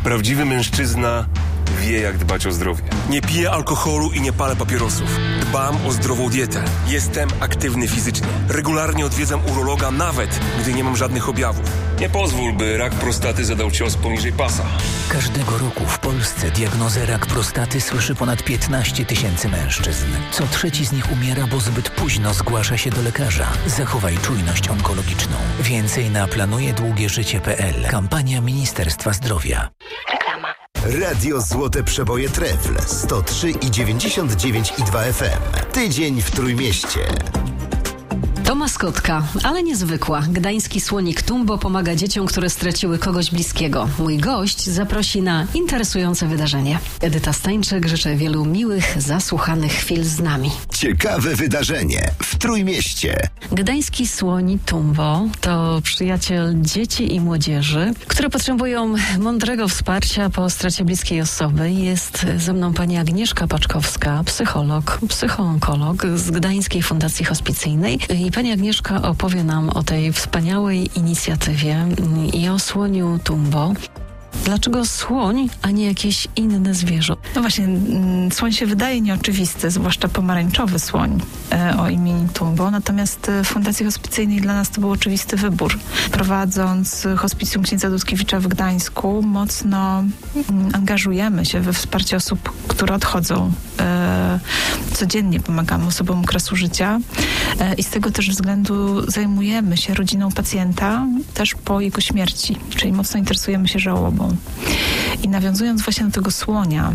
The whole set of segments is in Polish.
Prawdziwy mężczyzna wie, jak dbać o zdrowie. Nie piję alkoholu i nie palę papierosów. Dbam o zdrową dietę. Jestem aktywny fizycznie. Regularnie odwiedzam urologa, nawet gdy nie mam żadnych objawów. Nie pozwól, by rak prostaty zadał cios poniżej pasa. Każdego roku w Polsce diagnozę rak prostaty słyszy ponad 15 000 mężczyzn. Co trzeci z nich umiera, bo zbyt późno zgłasza się do lekarza. Zachowaj czujność onkologiczną. Więcej na planujedługieżycie.pl. Kampania Ministerstwa Zdrowia. Reklama. Radio Złote Przeboje Trefl 103,99,2 FM. Tydzień w Trójmieście. To maskotka, ale niezwykła. Gdański słonik Tumbo pomaga dzieciom, które straciły kogoś bliskiego. Mój gość zaprosi na interesujące wydarzenie. Edyta Stańczyk, życzę wielu miłych, zasłuchanych chwil z nami. Ciekawe wydarzenie w Trójmieście. Gdański słoń Tumbo to przyjaciel dzieci i młodzieży, które potrzebują mądrego wsparcia po stracie bliskiej osoby. Jest ze mną pani Agnieszka Paczkowska, psycholog, psychoonkolog z Gdańskiej Fundacji Hospicyjnej. I pani Agnieszka opowie nam o tej wspaniałej inicjatywie i o słoniu Tumbo. Dlaczego słoń, a nie jakieś inne zwierzę? No właśnie, słoń się wydaje nieoczywisty, zwłaszcza pomarańczowy słoń o imieniu Tumbo, natomiast w Fundacji Hospicyjnej dla nas to był oczywisty wybór. Prowadząc Hospicjum Księdza Dudkiewicza w Gdańsku, mocno angażujemy się we wsparcie osób, które odchodzą. Codziennie pomagamy osobom okresu życia i z tego też względu zajmujemy się rodziną pacjenta też po jego śmierci, czyli mocno interesujemy się żałobą. I nawiązując właśnie do tego słonia,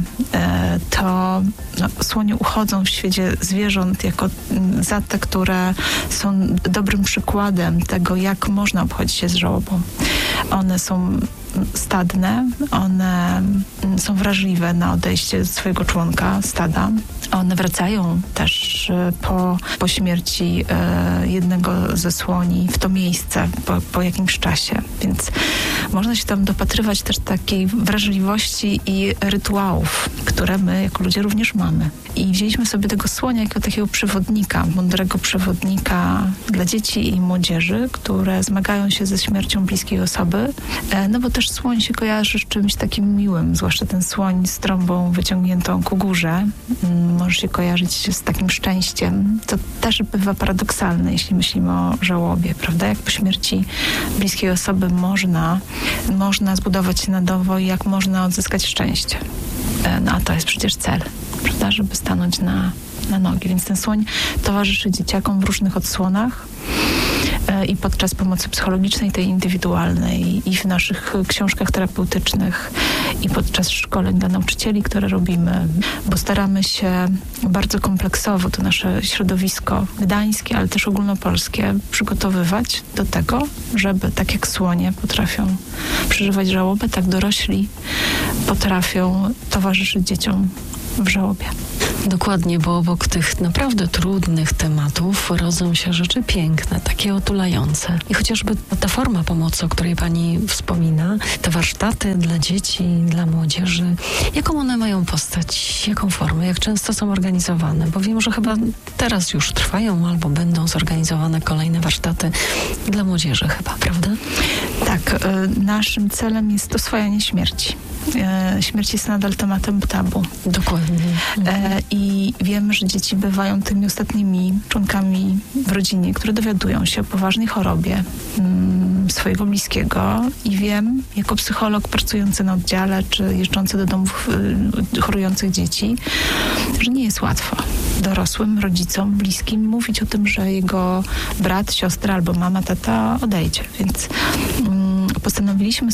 to słonie uchodzą w świecie zwierząt jako za te, które są dobrym przykładem tego, jak można obchodzić się z żałobą. One są stadne, one są wrażliwe na odejście swojego członka stada. One wracają też po śmierci jednego ze słoni w to miejsce po jakimś czasie, więc można się tam dopatrywać też takiej wrażliwości i rytuałów, które my jako ludzie również mamy. I wzięliśmy sobie tego słonia jako takiego przewodnika, mądrego przewodnika dla dzieci i młodzieży, które zmagają się ze śmiercią bliskiej osoby, no bo też słoń się kojarzy z czymś takim miłym, zwłaszcza ten słoń z trąbą wyciągniętą ku górze. Może się kojarzyć z takim szczęściem, co też bywa paradoksalne, jeśli myślimy o żałobie, prawda? Jak po śmierci bliskiej osoby można zbudować się na nowo i jak można odzyskać szczęście. No a to jest przecież cel, prawda? Żeby stanąć na nogi. Więc ten słoń towarzyszy dzieciakom w różnych odsłonach i podczas pomocy psychologicznej, tej indywidualnej, i w naszych książkach terapeutycznych, i podczas szkoleń dla nauczycieli, które robimy, bo staramy się bardzo kompleksowo to nasze środowisko gdańskie, ale też ogólnopolskie przygotowywać do tego, żeby tak jak słonie potrafią przeżywać żałobę, tak dorośli potrafią towarzyszyć dzieciom w żałobie. Dokładnie, bo obok tych naprawdę trudnych tematów rodzą się rzeczy piękne, takie otulające. I chociażby ta forma pomocy, o której pani wspomina, te warsztaty dla dzieci, dla młodzieży, jaką one mają postać, jaką formę, jak często są organizowane? Bo wiem, że chyba teraz już trwają albo będą zorganizowane kolejne warsztaty dla młodzieży chyba, prawda? Tak, naszym celem jest oswajanie śmierci. Śmierć jest nadal tematem tabu. Dokładnie. I wiemy, że dzieci bywają tymi ostatnimi członkami w rodzinie, które dowiadują się o poważnej chorobie swojego bliskiego. I wiem, jako psycholog pracujący na oddziale, czy jeżdżący do domów chorujących dzieci, że nie jest łatwo dorosłym, rodzicom, bliskim mówić o tym, że jego brat, siostra albo mama, tata odejdzie. Więc postawiliśmy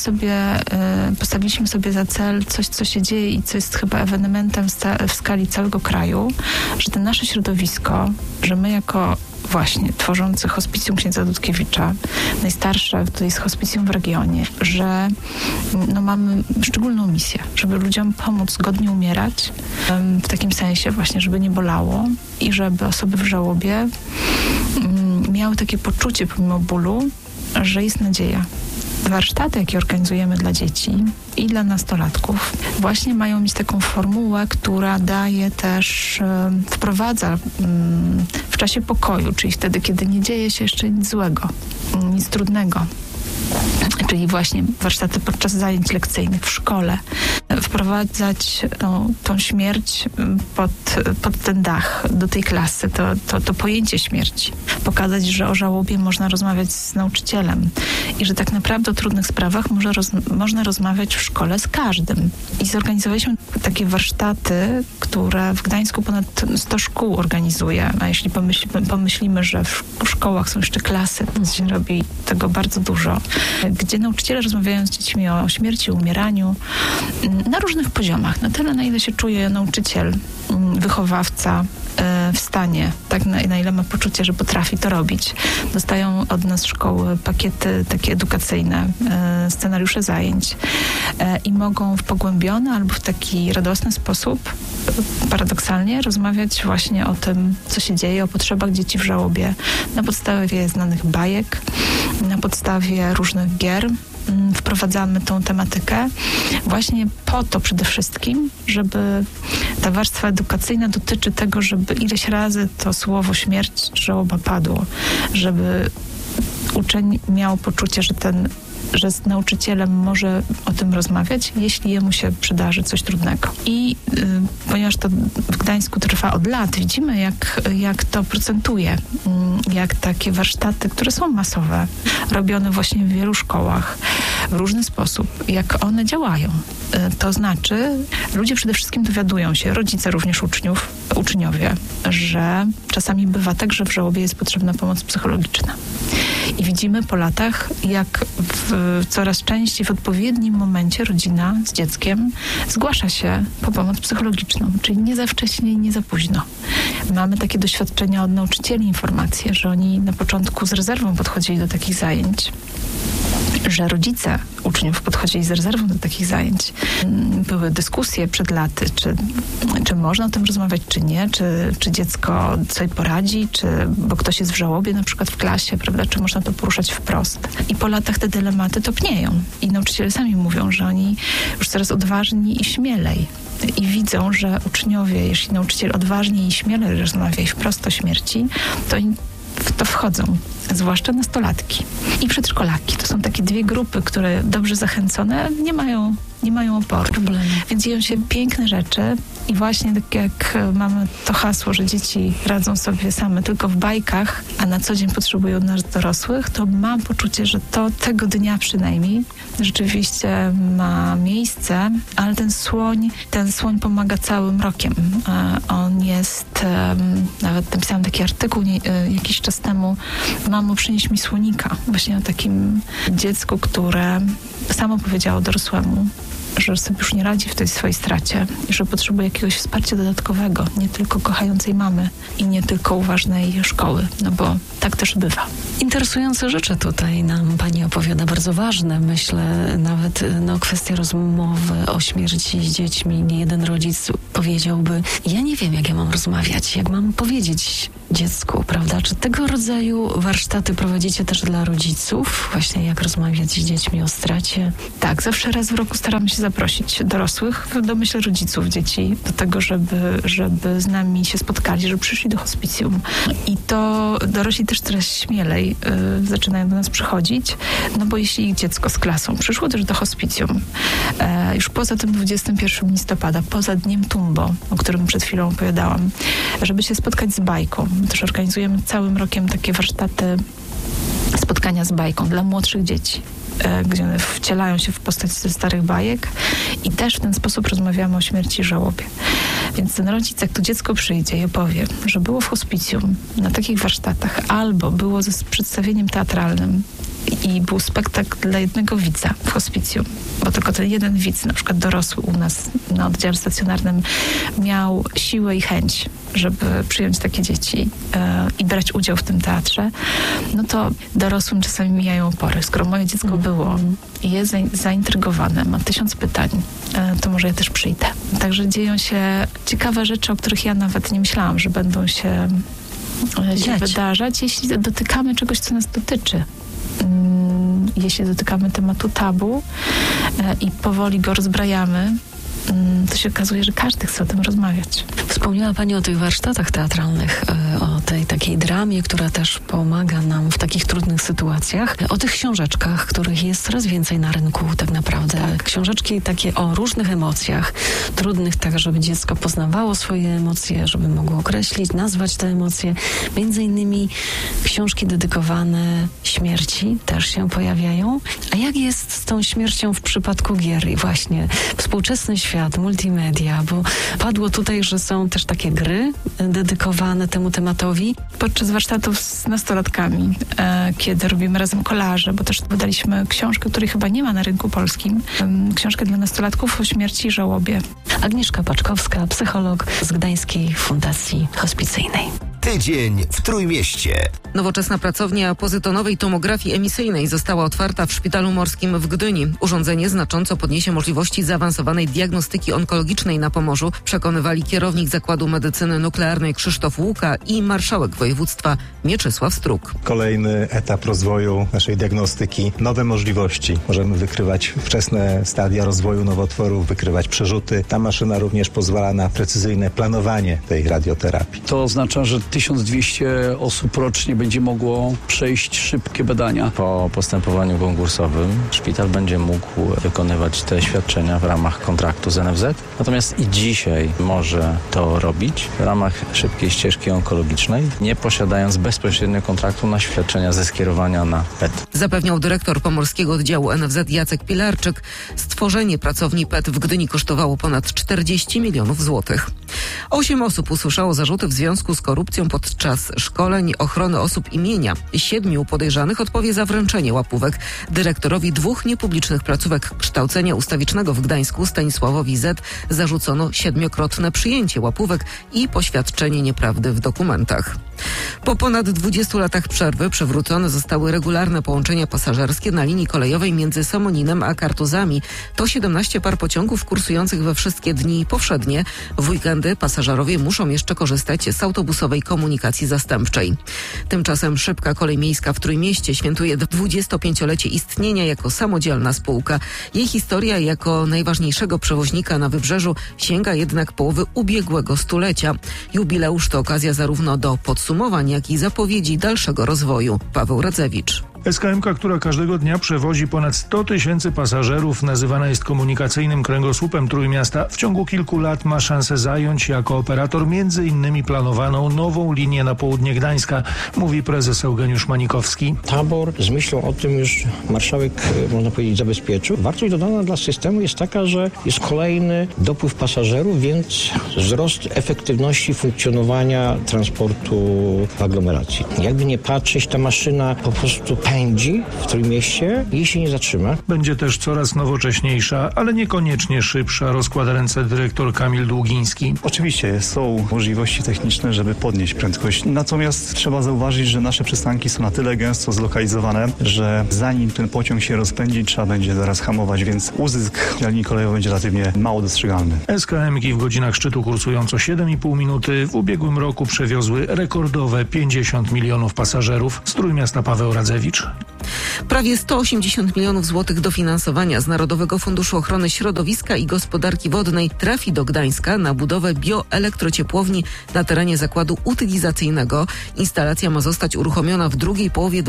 sobie za cel coś, co się dzieje i co jest chyba ewenementem w skali całego kraju, że to nasze środowisko, że my jako właśnie tworzący Hospicjum Księdza Dudkiewicza, najstarsze to jest hospicjum w regionie, że mamy szczególną misję, żeby ludziom pomóc godnie umierać, w takim sensie właśnie, żeby nie bolało i żeby osoby w żałobie miały takie poczucie pomimo bólu, że jest nadzieja. Warsztaty, jakie organizujemy dla dzieci i dla nastolatków, właśnie mają mieć taką formułę, która daje też, wprowadza w czasie pokoju, czyli wtedy, kiedy nie dzieje się jeszcze nic złego, nic trudnego, czyli właśnie warsztaty podczas zajęć lekcyjnych w szkole, wprowadzać tą śmierć pod ten dach, do tej klasy, to pojęcie śmierci. Pokazać, że o żałobie można rozmawiać z nauczycielem i że tak naprawdę o trudnych sprawach można rozmawiać w szkole z każdym. I zorganizowaliśmy takie warsztaty, które w Gdańsku ponad 100 szkół organizuje, a jeśli pomyślimy, że w szkołach są jeszcze klasy, to się robi tego bardzo dużo, gdzie nauczyciele rozmawiają z dziećmi o śmierci, umieraniu na różnych poziomach, na tyle, na ile się czuje nauczyciel, wychowawca w stanie, tak na ile ma poczucie, że potrafi to robić. Dostają od nas szkoły pakiety takie edukacyjne, scenariusze zajęć i mogą w pogłębiony albo w taki radosny sposób paradoksalnie rozmawiać właśnie o tym, co się dzieje, o potrzebach dzieci w żałobie na podstawie znanych bajek, na podstawie różnych gier. Wprowadzamy tą tematykę właśnie po to przede wszystkim, żeby ta warstwa edukacyjna dotyczy tego, żeby ileś razy to słowo śmierć, żałoba padło, żeby uczeń miał poczucie, że z nauczycielem może o tym rozmawiać, jeśli jemu się przydarzy coś trudnego. I ponieważ to w Gdańsku trwa od lat, widzimy jak to procentuje, jak takie warsztaty, które są masowe, robione właśnie w wielu szkołach, w różny sposób, jak one działają. To znaczy, ludzie przede wszystkim dowiadują się, rodzice również uczniowie, że czasami bywa tak, że w żałobie jest potrzebna pomoc psychologiczna. I widzimy po latach, jak coraz częściej w odpowiednim momencie rodzina z dzieckiem zgłasza się po pomoc psychologiczną, czyli nie za wcześnie i nie za późno. Mamy takie doświadczenia od nauczycieli, informacje, że oni na początku z rezerwą podchodzili do takich zajęć, że rodzice uczniów podchodzili z rezerwą do takich zajęć. Były dyskusje przed laty, czy można o tym rozmawiać, czy nie, czy dziecko sobie poradzi, bo ktoś jest w żałobie na przykład w klasie, prawda, czy można to poruszać wprost. I po latach te dylematy topnieją. I nauczyciele sami mówią, że oni już coraz odważniej i śmielej. I widzą, że uczniowie, jeśli nauczyciel odważniej i śmielej rozmawia i wprost o śmierci, to oni w to wchodzą, zwłaszcza nastolatki i przedszkolaki. To są takie dwie grupy, które dobrze zachęcone nie mają oporu. Więc dzieją się piękne rzeczy i właśnie tak jak mamy to hasło, że dzieci radzą sobie same tylko w bajkach, a na co dzień potrzebują nas dorosłych, to mam poczucie, że to tego dnia przynajmniej rzeczywiście ma miejsce, ale ten słoń pomaga całym rokiem. On jest, nawet napisałam taki artykuł jakiś czas temu, mamo, przynieś mi słonika. Właśnie o takim dziecku, które samo powiedziało dorosłemu, że sobie już nie radzi w tej swojej stracie i że potrzebuje jakiegoś wsparcia dodatkowego, nie tylko kochającej mamy i nie tylko uważnej szkoły, no bo tak też bywa. Interesujące rzeczy tutaj nam pani opowiada, bardzo ważne, myślę, nawet kwestia rozmowy o śmierci z dziećmi. Nie jeden rodzic powiedziałby, ja nie wiem, jak ja mam rozmawiać, jak mam powiedzieć dziecku, prawda? Czy tego rodzaju warsztaty prowadzicie też dla rodziców? Właśnie jak rozmawiać z dziećmi o stracie? Tak, zawsze raz w roku staramy się zaprosić dorosłych, w domyśle rodziców dzieci, do tego, żeby z nami się spotkali, żeby przyszli do hospicjum. I to dorośli też coraz śmielej zaczynają do nas przychodzić, no bo jeśli ich dziecko z klasą przyszło też do hospicjum, już poza tym 21 listopada, poza Dniem Tumbo, o którym przed chwilą opowiadałam, żeby się spotkać z bajką. Też organizujemy całym rokiem takie warsztaty, spotkania z bajką dla młodszych dzieci, gdzie one wcielają się w postać ze starych bajek i też w ten sposób rozmawiamy o śmierci i żałobie. Więc ten rodzic, jak to dziecko przyjdzie i opowie, że było w hospicjum na takich warsztatach albo było z przedstawieniem teatralnym i był spektakl dla jednego widza w hospicjum, bo tylko ten jeden widz, na przykład dorosły u nas na oddziale stacjonarnym, miał siłę i chęć, żeby przyjąć takie dzieci i brać udział w tym teatrze, no to dorosłym czasami mijają opory. Skoro moje dziecko było i jest zaintrygowane, ma 1000 pytań, to może ja też przyjdę. Także dzieją się ciekawe rzeczy, o których ja nawet nie myślałam, że będą się wydarzać, jeśli dotykamy czegoś, co nas dotyczy. Jeśli dotykamy tematu tabu i powoli go rozbrajamy, to się okazuje, że każdy chce o tym rozmawiać. Wspomniała pani o tych warsztatach teatralnych, o tej takiej dramie, która też pomaga nam w takich trudnych sytuacjach, o tych książeczkach, których jest coraz więcej na rynku tak naprawdę. Tak. Książeczki takie o różnych emocjach, trudnych tak, żeby dziecko poznawało swoje emocje, żeby mogło określić, nazwać te emocje. Między innymi książki dedykowane śmierci też się pojawiają. A jak jest z tą śmiercią w przypadku gier? I właśnie współczesny świat, multimedia, bo padło tutaj, że są też takie gry dedykowane temu tematowi. Podczas warsztatów z nastolatkami, kiedy robimy razem kolaże, bo też wydaliśmy książkę, której chyba nie ma na rynku polskim. Książkę dla nastolatków o śmierci i żałobie. Agnieszka Paczkowska, psycholog z Gdańskiej Fundacji Hospicyjnej. Tydzień w Trójmieście. Nowoczesna pracownia pozytonowej tomografii emisyjnej została otwarta w Szpitalu Morskim w Gdyni. Urządzenie znacząco podniesie możliwości zaawansowanej diagnostyki onkologicznej na Pomorzu, przekonywali kierownik Zakładu Medycyny Nuklearnej Krzysztof Łuka i marszałek województwa Mieczysław Struk. Kolejny etap rozwoju naszej diagnostyki, nowe możliwości. Możemy wykrywać wczesne stadia rozwoju nowotworów, wykrywać przerzuty. Ta maszyna również pozwala na precyzyjne planowanie tej radioterapii. To oznacza, że 1200 osób rocznie będzie mogło przejść szybkie badania. Po postępowaniu konkursowym szpital będzie mógł wykonywać te świadczenia w ramach kontraktu z NFZ. Natomiast i dzisiaj może to robić w ramach szybkiej ścieżki onkologicznej, nie posiadając bezpośrednio kontraktu na świadczenia ze skierowania na PET. Zapewniał dyrektor pomorskiego oddziału NFZ Jacek Pilarczyk. Stworzenie pracowni PET w Gdyni kosztowało ponad 40 milionów złotych. 8 osób usłyszało zarzuty w związku z korupcją podczas szkoleń ochrony osób imienia. 7 podejrzanych odpowie za wręczenie łapówek. Dyrektorowi 2 niepublicznych placówek kształcenia ustawicznego w Gdańsku, Stanisławowi Z., zarzucono 7-krotne przyjęcie łapówek i poświadczenie nieprawdy w dokumentach. Po ponad 20 latach przerwy przywrócone zostały regularne połączenia pasażerskie na linii kolejowej między Somoninem a Kartuzami. To 17 par pociągów kursujących we wszystkie dni powszednie. W weekendy pasażerowie muszą jeszcze korzystać z autobusowej komunikacji zastępczej. Tymczasem Szybka Kolej Miejska w Trójmieście świętuje 25-lecie istnienia jako samodzielna spółka. Jej historia jako najważniejszego przewoźnika na Wybrzeżu sięga jednak połowy ubiegłego stulecia. Jubileusz to okazja zarówno do podsumowań, jak i zapowiedzi dalszego rozwoju. Paweł Radzewicz. SKM-ka, która każdego dnia przewozi ponad 100 000 pasażerów, nazywana jest komunikacyjnym kręgosłupem Trójmiasta, w ciągu kilku lat ma szansę zająć jako operator m.in. planowaną nową linię na południe Gdańska, mówi prezes Eugeniusz Manikowski. Tabor z myślą o tym już marszałek, można powiedzieć, zabezpieczył. Wartość dodana dla systemu jest taka, że jest kolejny dopływ pasażerów, więc wzrost efektywności funkcjonowania transportu w aglomeracji. Jakby nie patrzeć, ta maszyna po prostu pędzi w Trójmieście i się nie zatrzyma. Będzie też coraz nowocześniejsza, ale niekoniecznie szybsza, rozkłada ręce dyrektor Kamil Długiński. Oczywiście są możliwości techniczne, żeby podnieść prędkość. Natomiast trzeba zauważyć, że nasze przystanki są na tyle gęsto zlokalizowane, że zanim ten pociąg się rozpędzi, trzeba będzie zaraz hamować, więc uzysk na linii kolejowej będzie relatywnie mało dostrzegalny. SKM-ki w godzinach szczytu kursują co 7,5 minuty. W ubiegłym roku przewiozły rekordowe 50 milionów pasażerów. Z Trójmiasta Paweł Radzewicz. Prawie 180 milionów złotych dofinansowania z Narodowego Funduszu Ochrony Środowiska i Gospodarki Wodnej trafi do Gdańska na budowę bioelektrociepłowni na terenie zakładu utylizacyjnego. Instalacja ma zostać uruchomiona w drugiej połowie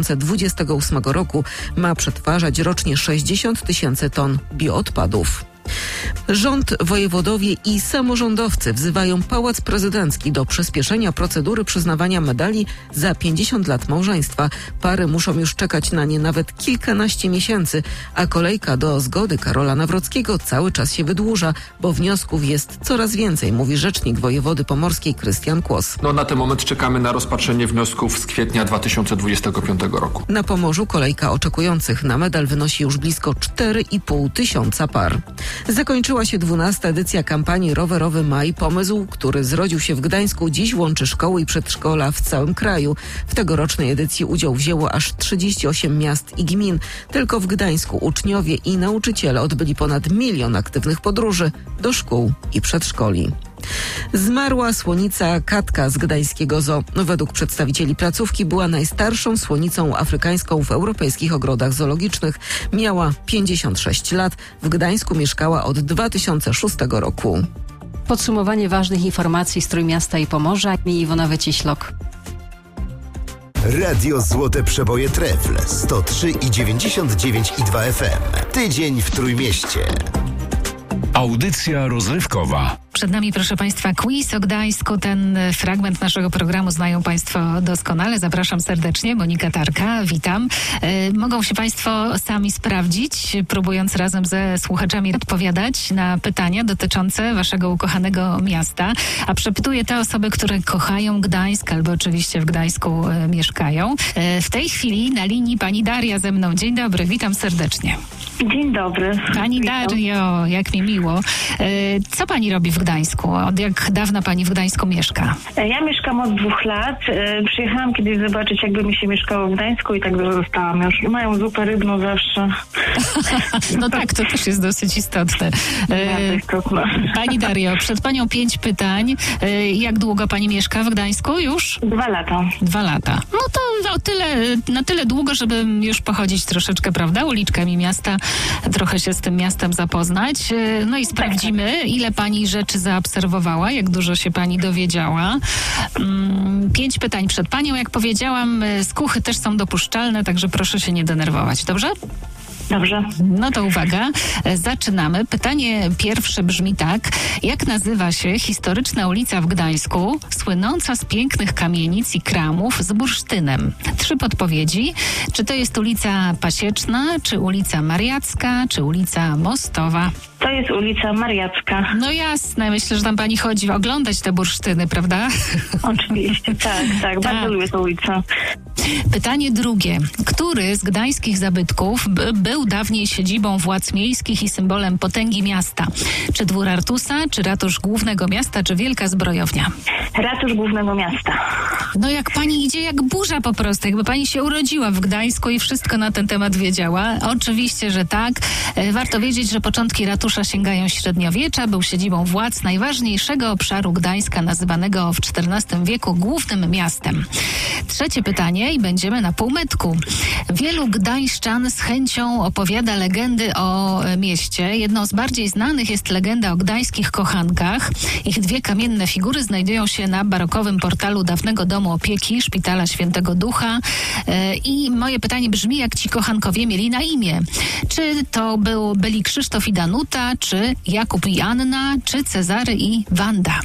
2028 roku. Ma przetwarzać rocznie 60 000 ton bioodpadów. Rząd, wojewodowie i samorządowcy wzywają Pałac Prezydencki do przyspieszenia procedury przyznawania medali za 50 lat małżeństwa. Pary muszą już czekać na nie nawet kilkanaście miesięcy, a kolejka do zgody Karola Nawrockiego cały czas się wydłuża, bo wniosków jest coraz więcej, mówi rzecznik wojewody pomorskiej Krystian Kłos. Na ten moment czekamy na rozpatrzenie wniosków z kwietnia 2025 roku. Na Pomorzu kolejka oczekujących na medal wynosi już blisko 4,5 tysiąca par. Zakończyła się 12. edycja kampanii Rowerowy Maj. Pomysł, który zrodził się w Gdańsku, dziś łączy szkoły i przedszkola w całym kraju. W tegorocznej edycji udział wzięło aż 38 miast i gmin. Tylko w Gdańsku uczniowie i nauczyciele odbyli ponad 1 milion aktywnych podróży do szkół i przedszkoli. Zmarła słonica Katka z gdańskiego zoo. Według przedstawicieli placówki była najstarszą słonicą afrykańską w europejskich ogrodach zoologicznych. Miała 56 lat. W Gdańsku mieszkała od 2006 roku. Podsumowanie ważnych informacji z Trójmiasta i Pomorza. Iwona Wyciślok. Radio Złote Przeboje Trefl 103,99,2 FM. Tydzień w Trójmieście. Audycja rozrywkowa. Przed nami, proszę Państwa, quiz o Gdańsku. Ten fragment naszego programu znają Państwo doskonale. Zapraszam serdecznie. Monika Tarka, witam. Mogą się Państwo sami sprawdzić, próbując razem ze słuchaczami odpowiadać na pytania dotyczące Waszego ukochanego miasta. A przepytuję te osoby, które kochają Gdańsk albo oczywiście w Gdańsku mieszkają. W tej chwili na linii pani Daria ze mną. Dzień dobry, witam serdecznie. Dzień dobry. Pani Witam. Dario, jak mi miło. Co pani robi w Gdańsku? Od jak dawna pani w Gdańsku mieszka? Ja mieszkam od 2 lat. Przyjechałam kiedyś zobaczyć, jakby mi się mieszkało w Gdańsku i tak zostałam już. Mają zupę rybną zawsze. No tak, to też jest dosyć istotne. Pani Dario, przed panią 5 pytań. Jak długo pani mieszka w Gdańsku już? 2 lata. 2 lata. No to na tyle długo, żeby już pochodzić troszeczkę, prawda, uliczkami miasta, trochę się z tym miastem zapoznać. No i sprawdzimy, ile pani rzeczy zaobserwowała, jak dużo się pani dowiedziała. 5 pytań przed panią, jak powiedziałam, skuchy też są dopuszczalne, także proszę się nie denerwować, dobrze? Dobrze. No to uwaga, zaczynamy. Pytanie pierwsze brzmi tak. Jak nazywa się historyczna ulica w Gdańsku, słynąca z pięknych kamienic i kramów z bursztynem? 3 podpowiedzi. Czy to jest ulica Pasieczna, czy ulica Mariacka, czy ulica Mostowa? To jest ulica Mariacka. No jasne, myślę, że tam pani chodzi oglądać te bursztyny, prawda? Oczywiście, tak. Bardzo lubię tę ulicę. Pytanie drugie. Który z gdańskich zabytków był dawniej siedzibą władz miejskich i symbolem potęgi miasta? Czy dwór Artusa, czy ratusz głównego miasta, czy wielka zbrojownia? Ratusz głównego miasta. No jak pani idzie jak burza po prostu, jakby pani się urodziła w Gdańsku i wszystko na ten temat wiedziała. Oczywiście, że tak. Warto wiedzieć, że początki ratusza sięgają średniowiecza, był siedzibą władz najważniejszego obszaru Gdańska, nazywanego w XIV wieku głównym miastem. Trzecie pytanie i będziemy na półmetku. Wielu gdańszczan z chęcią opowiada legendy o mieście. Jedną z bardziej znanych jest legenda o gdańskich kochankach. Ich 2 kamienne figury znajdują się na barokowym portalu dawnego domu opieki Szpitala Świętego Ducha. I moje pytanie brzmi, jak ci kochankowie mieli na imię? Czy to byli Krzysztof i Danuta, czy Jakub i Anna, czy Cezary i Wanda?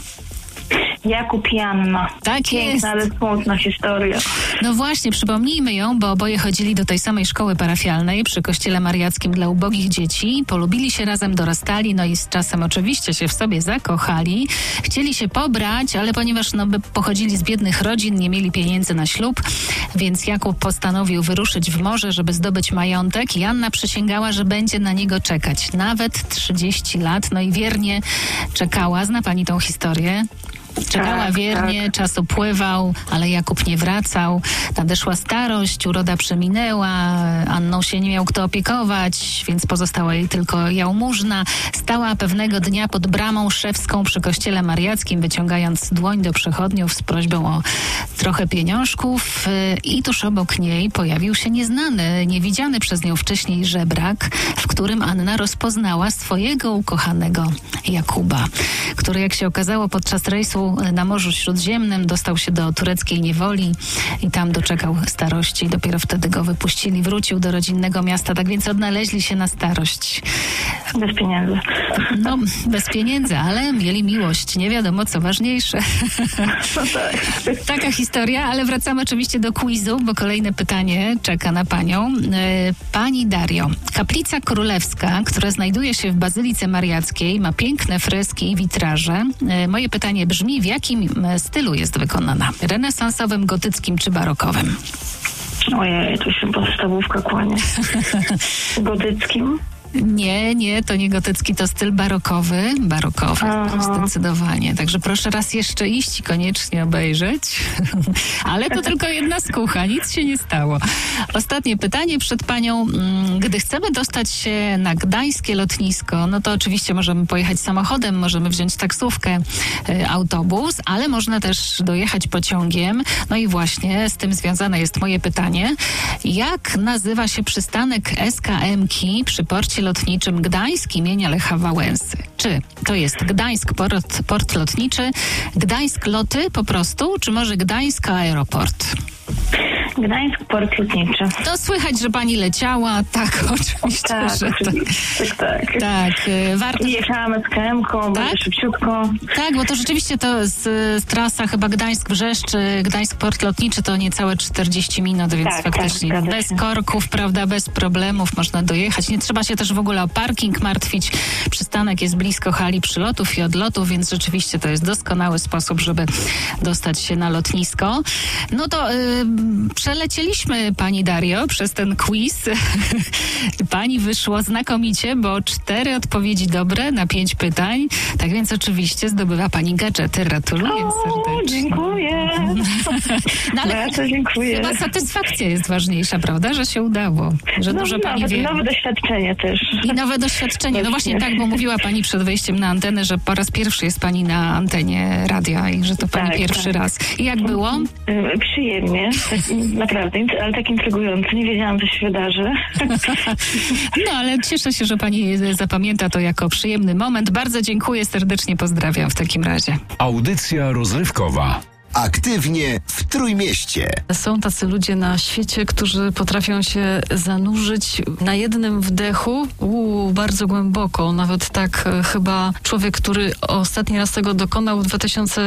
Jakub i Anna. Tak piękna, jest. ale smutna historia. No właśnie, przypomnijmy ją, bo oboje chodzili do tej samej szkoły parafialnej przy Kościele Mariackim dla ubogich dzieci. Polubili się razem, dorastali, no i z czasem oczywiście się w sobie zakochali. Chcieli się pobrać, ale ponieważ pochodzili z biednych rodzin, nie mieli pieniędzy na ślub, więc Jakub postanowił wyruszyć w morze, żeby zdobyć majątek i Anna przysięgała, że będzie na niego czekać. Nawet 30 lat, no i wiernie czekała. Zna pani tą historię? Czekała wiernie, czas upływał, ale Jakub nie wracał. Nadeszła starość, uroda przeminęła, Anną się nie miał kto opiekować, więc pozostała jej tylko jałmużna. Stała pewnego dnia pod bramą szewską przy Kościele Mariackim, wyciągając dłoń do przechodniów z prośbą o trochę pieniążków i tuż obok niej pojawił się nieznany, niewidziany przez nią wcześniej żebrak, w którym Anna rozpoznała swojego ukochanego Jakuba, który, jak się okazało, podczas rejsu na Morzu Śródziemnym dostał się do tureckiej niewoli i tam doczekał starości. Dopiero wtedy go wypuścili. Wrócił do rodzinnego miasta, tak więc odnaleźli się na starość. Bez pieniędzy. No, bez pieniędzy, ale mieli miłość. Nie wiadomo, co ważniejsze. No tak. Taka historia, ale wracamy oczywiście do quizu, bo kolejne pytanie czeka na panią. Pani Dario, kaplica królewska, która znajduje się w Bazylice Mariackiej, ma piękne freski i witraże. Moje pytanie brzmi, w jakim stylu jest wykonana? Renesansowym, gotyckim czy barokowym? Ojej, tu się podstawówka kłania. Gotyckim? Nie, to nie gotycki, to styl barokowy, zdecydowanie. Także proszę raz jeszcze iść i koniecznie obejrzeć. Ale to tylko jedna skucha, nic się nie stało. Ostatnie pytanie przed panią. Gdy chcemy dostać się na gdańskie lotnisko, no to oczywiście możemy pojechać samochodem, możemy wziąć taksówkę, autobus, ale można też dojechać pociągiem. No i właśnie z tym związane jest moje pytanie. Jak nazywa się przystanek SKM-ki przy porcie lotniczym Gdańsk imienia Lecha Wałęsy? Czy to jest Gdańsk port lotniczy, Gdańsk loty po prostu, czy może Gdańsk aeroport? Gdańsk, port lotniczy. To słychać, że pani leciała, tak, oczywiście, Tak, że tak. Tak, warto. I jechałam z KM-ką, bardzo szybciutko. Tak, bo to rzeczywiście to z trasa chyba Gdańsk-Brzeszcz, Gdańsk-Port Lotniczy to niecałe 40 minut, więc faktycznie bez korków, prawda, bez problemów można dojechać. Nie trzeba się też w ogóle o parking martwić. Przystanek jest blisko hali przylotów i odlotów, więc rzeczywiście to jest doskonały sposób, żeby dostać się na lotnisko. No to przelecieliśmy, pani Dario, przez ten quiz. Pani wyszło znakomicie, bo 4 odpowiedzi dobre na 5 pytań. Tak więc oczywiście zdobywa pani gadżety. Gratuluję serdecznie. Dziękuję. No, ale bardzo dziękuję. Chyba satysfakcja jest ważniejsza, prawda? Że się udało. Że dużo pani wie. Nowe doświadczenie też. I nowe doświadczenie. No właśnie tak, bo mówiła pani przed wejściem na antenę, że po raz pierwszy jest pani na antenie radia i że to pani pierwszy raz. I jak było? Przyjemnie. Naprawdę, ale tak intrygujące. Nie wiedziałam, co się wydarzy. No, ale cieszę się, że pani zapamięta to jako przyjemny moment. Bardzo dziękuję, serdecznie pozdrawiam w takim razie. Audycja rozrywkowa. Aktywnie w Trójmieście. Są tacy ludzie na świecie, którzy potrafią się zanurzyć na jednym wdechu bardzo głęboko. Nawet tak chyba człowiek, który ostatni raz tego dokonał w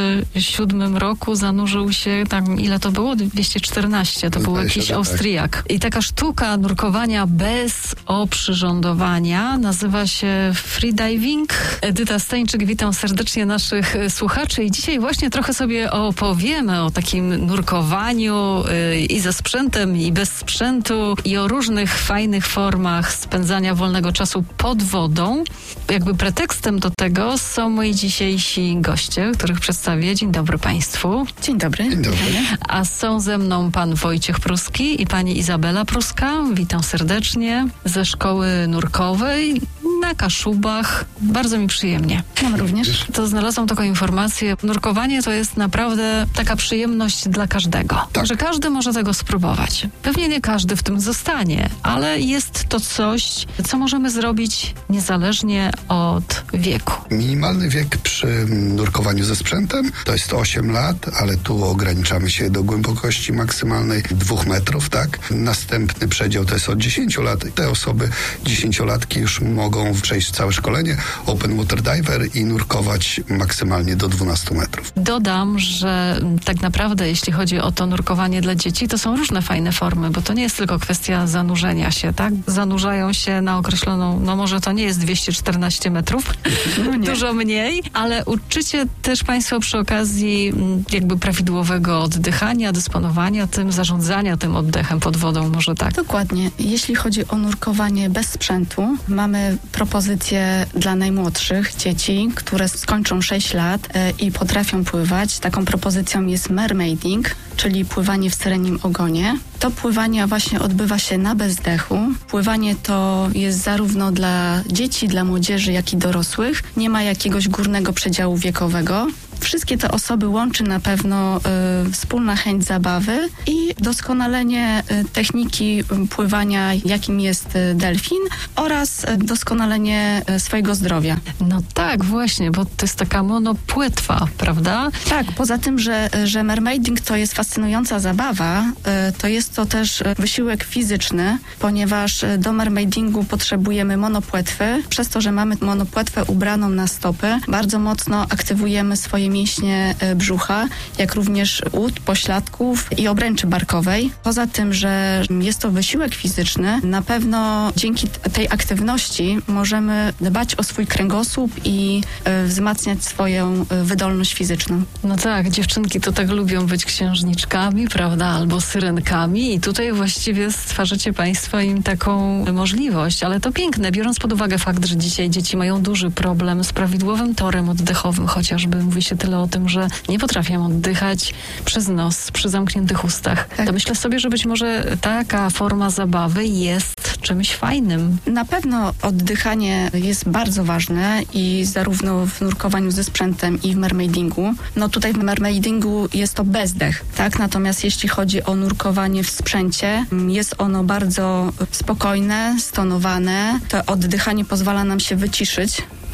2007 roku, zanurzył się tam, ile to było? 214. To był jakiś Austriak. I taka sztuka nurkowania bez oprzyrządowania nazywa się freediving. Edyta Stańczyk, witam serdecznie naszych słuchaczy i dzisiaj właśnie trochę sobie opowiemy o takim nurkowaniu i ze sprzętem, i bez sprzętu, i o różnych fajnych formach spędzania wolnego czasu pod wodą. Jakby pretekstem do tego są moi dzisiejsi goście, których przedstawię. Dzień dobry Państwu. Dzień dobry. Dzień dobry. A są ze mną pan Wojciech Pruski i pani Izabela Pruska. Witam serdecznie ze szkoły nurkowej na Kaszubach. Bardzo mi przyjemnie. Nam również. To znalazłam taką informację. Nurkowanie to jest naprawdę taka przyjemność dla każdego. Tak. Że każdy może tego spróbować. Pewnie nie każdy w tym zostanie, ale jest to coś, co możemy zrobić niezależnie od wieku. Minimalny wiek przy nurkowaniu ze sprzętem to jest 8 lat, ale tu ograniczamy się do głębokości maksymalnej 2 metrów, tak? Następny przedział to jest od 10 lat. Te osoby 10-latki już mogą przejść całe szkolenie Open Water Diver i nurkować maksymalnie do 12 metrów. Dodam, że tak naprawdę jeśli chodzi o to nurkowanie dla dzieci, to są różne fajne formy, bo to nie jest tylko kwestia zanurzenia się, tak? Zanurzają się na określoną, no może to nie jest 214 metrów, dużo mniej, ale uczycie też Państwo przy okazji jakby prawidłowego oddychania, dysponowania tym, zarządzania tym oddechem pod wodą, może tak? Dokładnie. Jeśli chodzi o nurkowanie bez sprzętu, mamy propozycję dla najmłodszych dzieci, które skończą 6 lat i potrafią pływać. Taką propozycją jest mermaiding, czyli pływanie w syrenim ogonie. To pływanie właśnie odbywa się na bezdechu. Pływanie to jest zarówno dla dzieci, dla młodzieży, jak i dorosłych. Nie ma jakiegoś górnego przedziału wiekowego. Wszystkie te osoby łączy na pewno wspólna chęć zabawy i doskonalenie techniki pływania, jakim jest delfin, oraz doskonalenie swojego zdrowia. No tak, właśnie, bo to jest taka monopłetwa, prawda? Tak, poza tym, że mermaiding to jest fascynująca zabawa, to jest to też wysiłek fizyczny, ponieważ do mermaidingu potrzebujemy monopłetwy. Przez to, że mamy monopłetwę ubraną na stopy, bardzo mocno aktywujemy swoje mięśnie brzucha, jak również ud, pośladków i obręczy barkowej. Poza tym, że jest to wysiłek fizyczny, na pewno dzięki tej aktywności możemy dbać o swój kręgosłup i wzmacniać swoją wydolność fizyczną. No tak, dziewczynki to tak lubią być księżniczkami, prawda, albo syrenkami i tutaj właściwie stwarzacie Państwo im taką możliwość, ale to piękne, biorąc pod uwagę fakt, że dzisiaj dzieci mają duży problem z prawidłowym torem oddechowym, chociażby mówi się tyle o tym, że nie potrafią oddychać przez nos, przy zamkniętych ustach. Tak. To myślę sobie, że być może taka forma zabawy jest czymś fajnym. Na pewno oddychanie jest bardzo ważne i zarówno w nurkowaniu ze sprzętem i w mermaidingu. No tutaj w mermaidingu jest to bezdech, tak? Natomiast jeśli chodzi o nurkowanie w sprzęcie, jest ono bardzo spokojne, stonowane. To oddychanie pozwala nam się wyciszyć.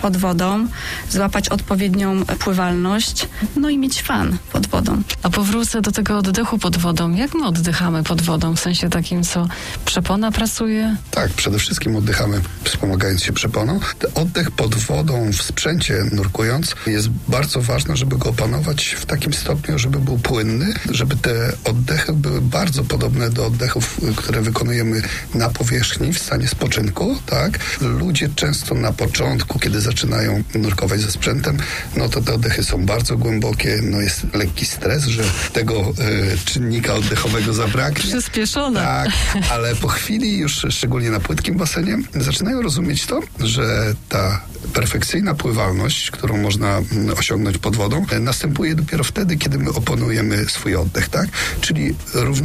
pod wodą, złapać odpowiednią pływalność, no i mieć fan pod wodą. A powrócę do tego oddechu pod wodą. Jak my oddychamy pod wodą? W sensie takim, co przepona pracuje? Tak, przede wszystkim oddychamy wspomagając się przeponą. Oddech pod wodą w sprzęcie nurkując jest bardzo ważne, żeby go opanować w takim stopniu, żeby był płynny, żeby te oddechy były bardzo podobne do oddechów, które wykonujemy na powierzchni w stanie spoczynku, tak? Ludzie często na początku, kiedy zaczynają nurkować ze sprzętem, no to te oddechy są bardzo głębokie, no jest lekki stres, że tego czynnika oddechowego zabraknie. Przyspieszone. Tak, ale po chwili już, szczególnie na płytkim basenie, zaczynają rozumieć to, że ta perfekcyjna pływalność, którą można osiągnąć pod wodą, następuje dopiero wtedy, kiedy my opanujemy swój oddech, tak? Czyli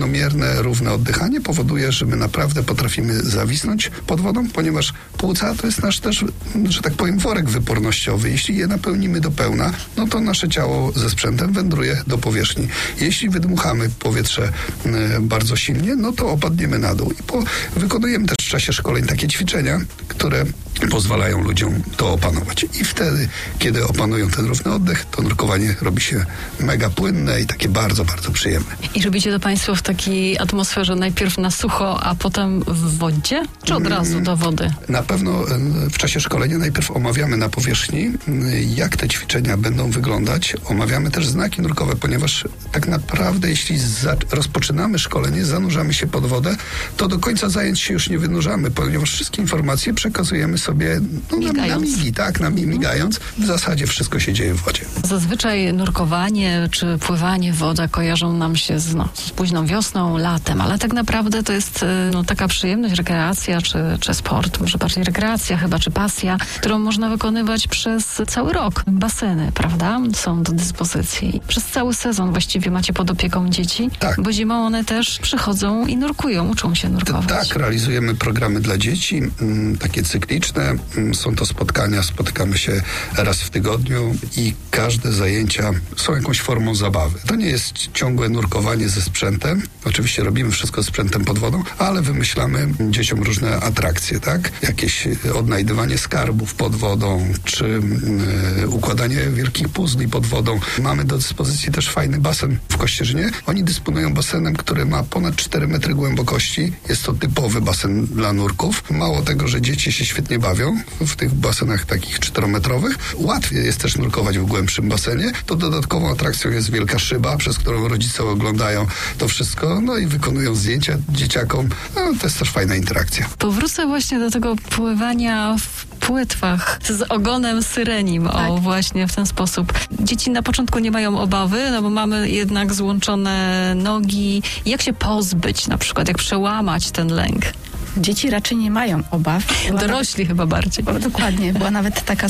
równe oddychanie powoduje, że my naprawdę potrafimy zawisnąć pod wodą, ponieważ płuca to jest nasz też, że tak powiem, worek wypornościowy. Jeśli je napełnimy do pełna, no to nasze ciało ze sprzętem wędruje do powierzchni. Jeśli wydmuchamy powietrze bardzo silnie, no to opadniemy na dół. I wykonujemy też w czasie szkoleń takie ćwiczenia, które pozwalają ludziom to opanować. I wtedy, kiedy opanują ten równy oddech, to nurkowanie robi się mega płynne i takie bardzo, bardzo przyjemne. I robicie to Państwo w takiej atmosferze najpierw na sucho, a potem w wodzie? Czy od razu do wody? Na pewno w czasie szkolenia najpierw omawiamy na powierzchni, jak te ćwiczenia będą wyglądać. Omawiamy też znaki nurkowe, ponieważ tak naprawdę jeśli rozpoczynamy szkolenie, zanurzamy się pod wodę, to do końca zajęć się już nie wynurzamy, ponieważ wszystkie informacje przekazujemy sobie na migi, tak, migając. W zasadzie wszystko się dzieje w wodzie. Zazwyczaj nurkowanie czy pływanie w wodę kojarzą nam się z późną wiosną, latem, ale tak naprawdę to jest taka przyjemność, rekreacja czy sport, może bardziej rekreacja chyba, czy pasja, którą można wykonywać przez cały rok. Baseny, prawda, są do dyspozycji. Przez cały sezon właściwie macie pod opieką dzieci, tak. Bo zimą one też przychodzą i nurkują, uczą się nurkować. Tak, realizujemy programy dla dzieci, takie cykliczne. Są to spotkania, spotykamy się raz w tygodniu i każde zajęcia są jakąś formą zabawy. To nie jest ciągłe nurkowanie ze sprzętem. Oczywiście robimy wszystko z sprzętem pod wodą, ale wymyślamy dzieciom różne atrakcje, tak? Jakieś odnajdywanie skarbów pod wodą, czy układanie wielkich puzli pod wodą. Mamy do dyspozycji też fajny basen w Kościerzynie. Oni dysponują basenem, który ma ponad 4 metry głębokości. Jest to typowy basen dla nurków. Mało tego, że dzieci się świetnie bawią w tych basenach takich 4-metrowych. Łatwiej jest też nurkować w głębszym basenie. To dodatkową atrakcją jest wielka szyba, przez którą rodzice oglądają to wszystko, no i wykonują zdjęcia dzieciakom. No, to jest też fajna interakcja. Powrócę właśnie do tego pływania w płetwach z ogonem syrenim. Tak. O, właśnie w ten sposób. Dzieci na początku nie mają obawy, no bo mamy jednak złączone nogi. Jak się pozbyć na przykład, jak przełamać ten lęk? Dzieci raczej nie mają obaw. Dorośli chyba bardziej. Dokładnie. Była nawet taka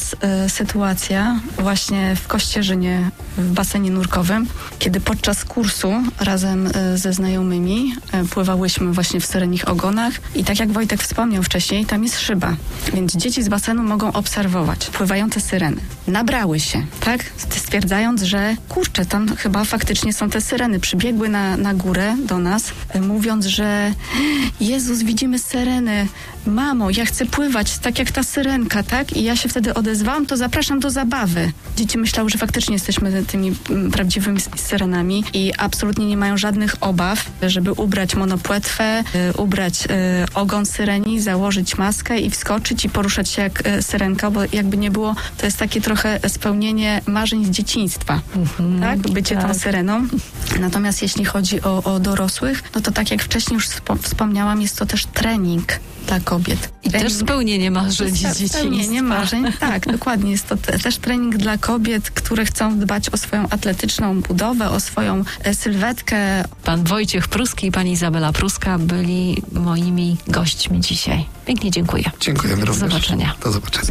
sytuacja właśnie w Kościerzynie, w basenie nurkowym, kiedy podczas kursu razem ze znajomymi pływałyśmy właśnie w syrenich ogonach i tak jak Wojtek wspomniał wcześniej, tam jest szyba, więc dzieci z basenu mogą obserwować pływające syreny. Nabrały się, tak? Stwierdzając, że kurczę, tam chyba faktycznie są te syreny. Przybiegły na górę do nas, mówiąc, że Jezus, widzimy syreny. Mamo, ja chcę pływać tak jak ta syrenka, tak? I ja się wtedy odezwałam, to zapraszam do zabawy. Dzieci myślały, że faktycznie jesteśmy tymi prawdziwymi syrenami i absolutnie nie mają żadnych obaw, żeby ubrać monopłetwę, ubrać ogon syreni, założyć maskę i wskoczyć i poruszać się jak syrenka, bo jakby nie było, to jest takie trochę spełnienie marzeń z dzieciństwa, tak? Bycie tą syreną. Natomiast jeśli chodzi o dorosłych, no to tak jak wcześniej już wspomniałam, jest to też trening dla kobiet. I też spełnienie marzeń z dzieciństwa. Spełnienie marzeń, tak, dokładnie. Jest to też trening dla kobiet, które chcą dbać o swoją atletyczną budowę, o swoją sylwetkę. Pan Wojciech Pruski i pani Izabela Pruska byli moimi gośćmi dzisiaj. Pięknie dziękuję. Dziękujemy również. Do zobaczenia. Do zobaczenia.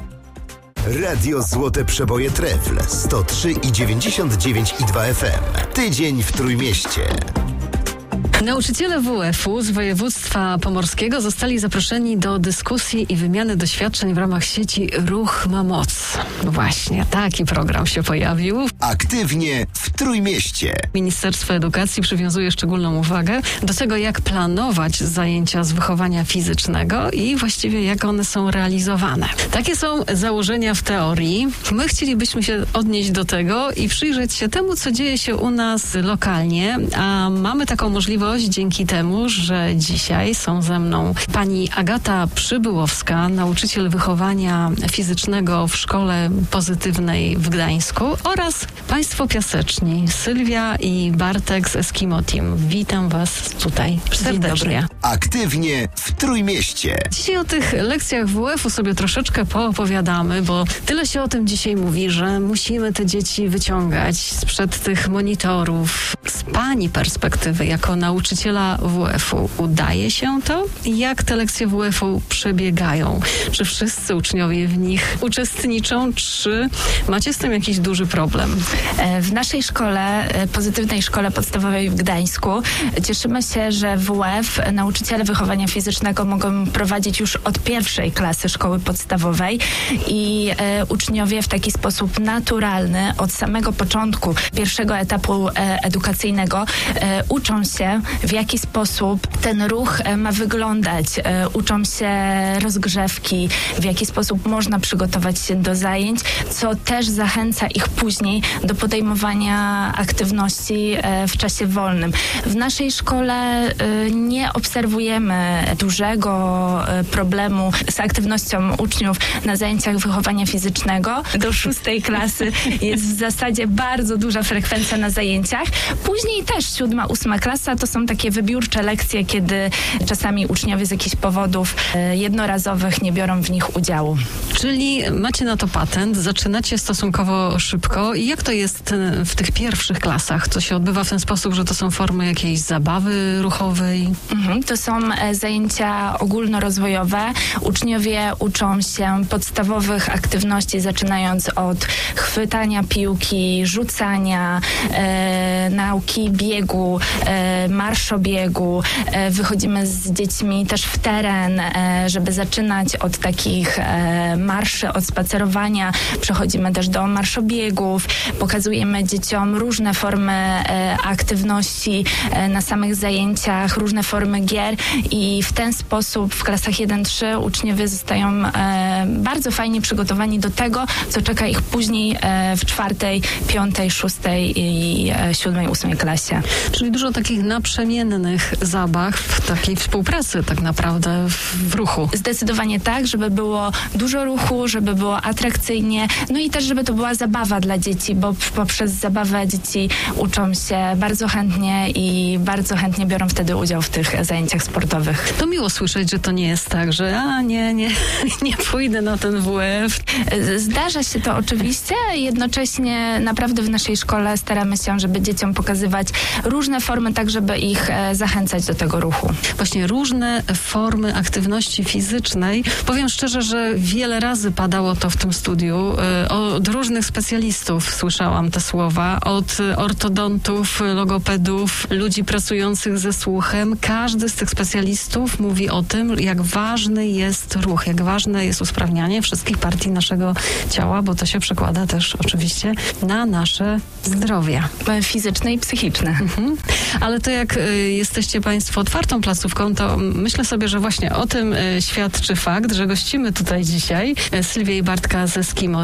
Radio Złote Przeboje Trefl 103,99 i 2 FM. Tydzień w Trójmieście. Nauczyciele WF-u z województwa pomorskiego zostali zaproszeni do dyskusji i wymiany doświadczeń w ramach sieci Ruch ma moc. Właśnie, taki program się pojawił. Aktywnie w Trójmieście. Ministerstwo Edukacji przywiązuje szczególną uwagę do tego, jak planować zajęcia z wychowania fizycznego i właściwie jak one są realizowane. Takie są założenia w teorii. My chcielibyśmy się odnieść do tego i przyjrzeć się temu, co dzieje się u nas lokalnie, a mamy taką możliwość dzięki temu, że dzisiaj są ze mną pani Agata Przybyłowska, nauczyciel wychowania fizycznego w Szkole Pozytywnej w Gdańsku oraz państwo piaseczni, Sylwia i Bartek z Eskimo Team. Witam was tutaj serdecznie. Aktywnie w Trójmieście. Dzisiaj o tych lekcjach WF-u sobie troszeczkę poopowiadamy, bo tyle się o tym dzisiaj mówi, że musimy te dzieci wyciągać sprzed tych monitorów. Z pani perspektywy, jako nauczyciela WF-u, udaje się to? Jak te lekcje WF-u przebiegają? Czy wszyscy uczniowie w nich uczestniczą, czy macie z tym jakiś duży problem? W naszej szkole, Pozytywnej Szkole Podstawowej w Gdańsku, cieszymy się, że WF, nauczyciele wychowania fizycznego, mogą prowadzić już od pierwszej klasy szkoły podstawowej i uczniowie w taki sposób naturalny od samego początku pierwszego etapu edukacyjnego uczą się, w jaki sposób ten ruch ma wyglądać. Uczą się rozgrzewki, w jaki sposób można przygotować się do zajęć, co też zachęca ich później do podejmowania aktywności w czasie wolnym. W naszej szkole nie obserwujemy dużego problemu z aktywnością uczniów na zajęciach wychowania fizycznego. Do 6. klasy jest w zasadzie bardzo duża frekwencja na zajęciach. Później też 7., 8. klasa to są takie wybiórcze lekcje, kiedy czasami uczniowie z jakichś powodów jednorazowych nie biorą w nich udziału. Czyli macie na to patent, zaczynacie stosunkowo szybko. I jak to jest w tych pierwszych klasach? To się odbywa w ten sposób, że to są formy jakiejś zabawy ruchowej? To są zajęcia ogólnorozwojowe. Uczniowie uczą się podstawowych aktywności, zaczynając od chwytania piłki, rzucania, nauki biegu, marszobiegu. Wychodzimy z dziećmi też w teren, żeby zaczynać od takich marszy, od spacerowania. Przechodzimy też do marszobiegów. Pokazujemy dzieciom różne formy aktywności na samych zajęciach, różne formy gier i w ten sposób w klasach 1-3 uczniowie zostają bardzo fajnie przygotowani do tego, co czeka ich później w 4., 5., 6. i 7., 8. klasie. Czyli dużo takich naprzemiennych zabaw, takiej współpracy tak naprawdę w ruchu. Zdecydowanie tak, żeby było dużo ruchu, żeby było atrakcyjnie, no i też, żeby to była zabawa dla dzieci, bo poprzez zabawę dzieci uczą się bardzo chętnie i bardzo chętnie biorą wtedy udział w tych zajęciach sportowych. To miło słyszeć, że to nie jest tak, że nie pójdę na ten WF. Zdarza się to oczywiście, jednocześnie naprawdę w naszej szkole staramy się, żeby dzieciom pokazywać różne formy, tak żeby ich zachęcać do tego ruchu. Właśnie różne formy aktywności fizycznej. Powiem szczerze, że wiele razy padało to w tym studiu. Od różnych specjalistów słyszałam te słowa. Od ortodontów, logopedów, ludzi pracujących ze słuchem. Każdy z tych specjalistów mówi o tym, jak ważny jest ruch, jak ważne jest usprawnianie wszystkich partii naszego ciała, bo to się przekłada też oczywiście na nasze zdrowie. Fizyczne i psychiczne. Ale to jak jesteście Państwo otwartą placówką, to myślę sobie, że właśnie o tym świadczy fakt, że gościmy tutaj dzisiaj Sylwię i Bartka ze Eskimo